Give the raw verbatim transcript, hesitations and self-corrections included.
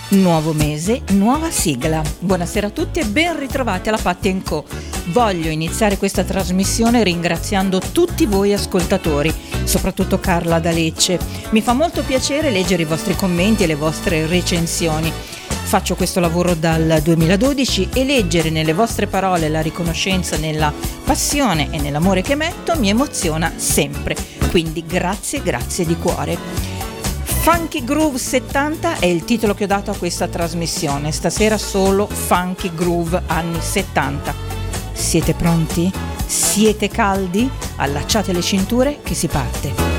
Nuovo mese, nuova sigla. Buonasera a tutti e ben ritrovati alla Patti and Co. Voglio iniziare questa trasmissione ringraziando tutti voi ascoltatori, soprattutto Carla da Lecce. Mi fa molto piacere leggere i vostri commenti e le vostre recensioni. Faccio questo lavoro dal duemiladodici e leggere nelle vostre parole la riconoscenza nella passione e nell'amore che metto mi emoziona sempre. Quindi grazie, grazie di cuore. Funky Groove settanta è il titolo che ho dato a questa trasmissione. Stasera solo Funky Groove anni settanta. Siete pronti? Siete caldi? Allacciate le cinture che si parte.